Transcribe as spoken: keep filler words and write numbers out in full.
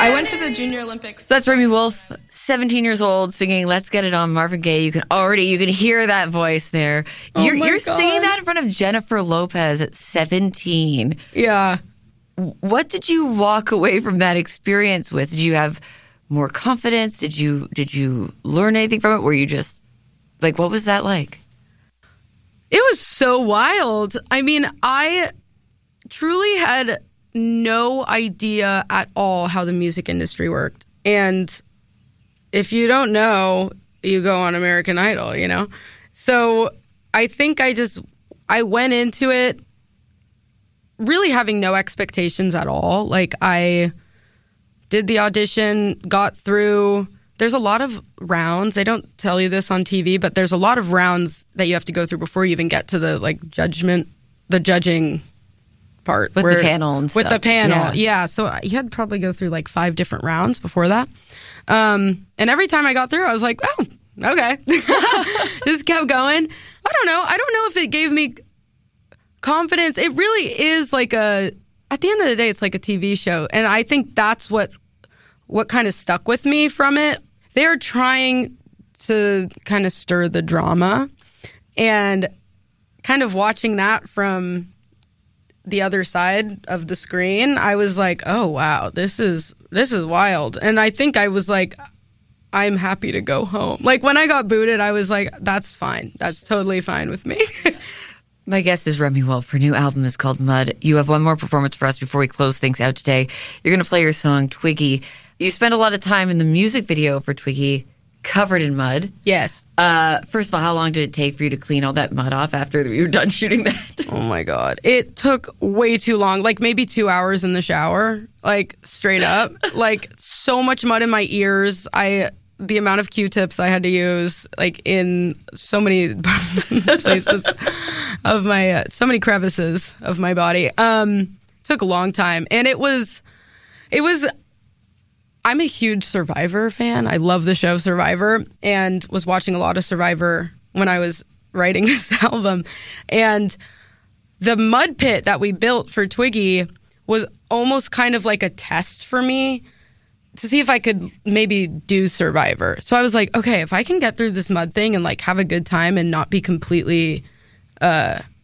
I went to the Junior Olympics. So that's Remi Wolf, seventeen years old, singing "Let's Get It On" Marvin Gaye. You can already you can hear that voice there. Oh You're, my you're God. singing that in front of Jennifer Lopez at seventeen. Yeah. What did you walk away from that experience with? Did you have more confidence? Did you did you learn anything from it? Were you just like, what was that like? It was so wild. I mean, I truly had no idea at all how the music industry worked. And if you don't know, you go on American Idol, you know? So I think I just, I went into it really having no expectations at all. Like, I did the audition, got through. There's a lot of rounds. They don't tell you this on T V, but there's a lot of rounds that you have to go through before you even get to the, like, judgment, the judging part. With where, the panel and stuff. With the panel, Yeah. yeah. So you had to probably go through, like, five different rounds before that. Um, and every time I got through, I was like, oh, okay. Just kept going. I don't know. I don't know if it gave me confidence. It really is like a, at the end of the day, it's like a T V show. And I think that's what, what kind of stuck with me from it. They're trying to kind of stir the drama, and kind of watching that from the other side of the screen, I was like, oh, wow, this is, this is wild. And I think I was like, I'm happy to go home. Like, when I got booted, I was like, that's fine. That's totally fine with me. My guest is Remi Wolf. Her new album is called Mud. You have one more performance for us before we close things out today. You're going to play your song, Twiggy. You spent a lot of time in the music video for Twiggy, covered in mud. Yes. Uh, first of all, how long did it take for you to clean all that mud off after you were done shooting that? Oh, my God. It took way too long, like maybe two hours in the shower, like straight up. Like, so much mud in my ears. I... The amount of Q-tips I had to use, like, in so many places of my, uh, so many crevices of my body, um, took a long time. And it was, it was, I'm a huge Survivor fan. I love the show Survivor, and was watching a lot of Survivor when I was writing this album. And the mud pit that we built for Twiggy was almost kind of like a test for me to see if I could maybe do Survivor. So I was like, okay, if I can get through this mud thing and, like, have a good time and not be completely uh,